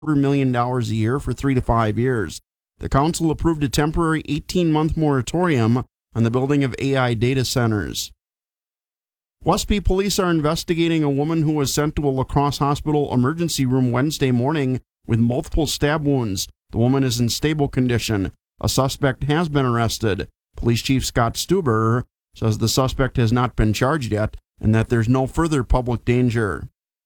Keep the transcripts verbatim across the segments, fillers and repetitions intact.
quarter million dollars a year for three to five years. The council approved a temporary eighteen-month moratorium on the building of A I data centers. Westby police are investigating a woman who was sent to a La Crosse hospital emergency room Wednesday morning with multiple stab wounds. The woman is in stable condition. A suspect has been arrested. Police Chief Scott Stuber says the suspect has not been charged yet and that there's no further public danger.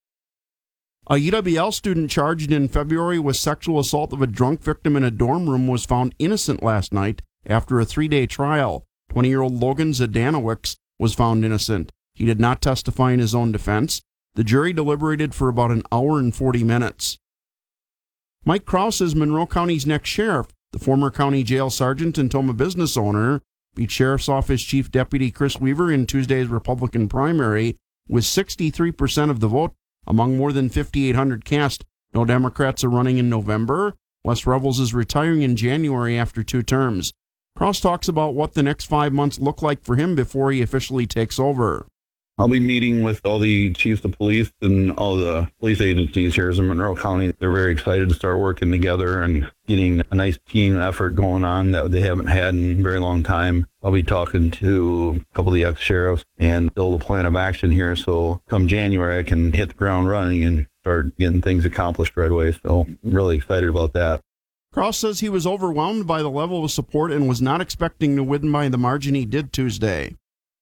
A U W L student charged in February with sexual assault of a drunk victim in a dorm room was found innocent last night after a three-day trial. twenty-year-old Logan Zdanowicz was found innocent. He did not testify in his own defense. The jury deliberated for about an hour and forty minutes. Mike Krause is Monroe County's next sheriff. The former county jail sergeant and Toma business owner beat Sheriff's Office Chief Deputy Chris Weaver in Tuesday's Republican primary with sixty-three percent of the vote among more than fifty-eight hundred cast. No Democrats are running in November. Wes Revels is retiring in January after two terms. Krause talks about what the next five months look like for him before he officially takes over. I'll be meeting with all the chiefs of police and all the police agencies here in Monroe County. They're very excited to start working together and getting a nice team effort going on that they haven't had in a very long time. I'll be talking to a couple of the ex-sheriffs and build a plan of action here so come January I can hit the ground running and start getting things accomplished right away. So I'm really excited about that. Krause says he was overwhelmed by the level of support and was not expecting to win by the margin he did Tuesday.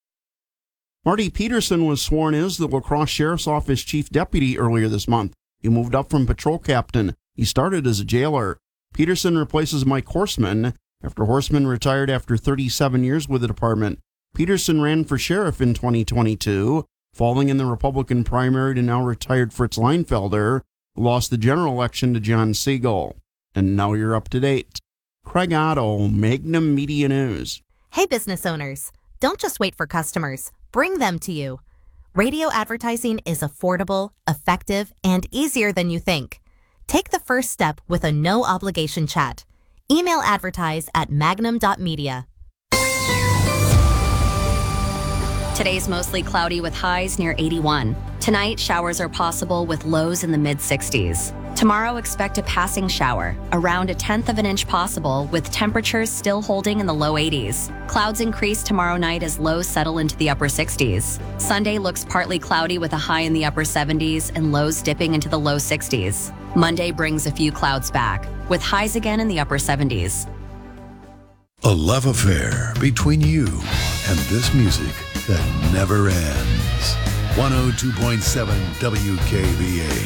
Marty Peterson was sworn in as the La Crosse Sheriff's Office Chief Deputy earlier this month. He moved up from patrol captain. He started as a jailer. Peterson replaces Mike Horseman after Horseman retired after thirty-seven years with the department. Peterson ran for sheriff in twenty twenty-two, falling in the Republican primary to now retired Fritz Leinfelder, who lost the general election to John Siegel. And now you're up to date. Craig Otto, Magnum Media News. Hey, business owners, don't just wait for customers. Bring them to you. Radio advertising is affordable, effective, and easier than you think. Take the first step with a no-obligation chat. Email advertise at magnum dot media. Today's mostly cloudy with highs near eighty-one. Tonight, showers are possible with lows in the mid-sixties. Tomorrow, expect a passing shower, around a tenth of an inch possible, with temperatures still holding in the low eighties. Clouds increase tomorrow night as lows settle into the upper sixties. Sunday looks partly cloudy with a high in the upper seventies and lows dipping into the low sixties. Monday brings a few clouds back, with highs again in the upper seventies. A love affair between you and this music that never ends. one oh two point seven W K V A.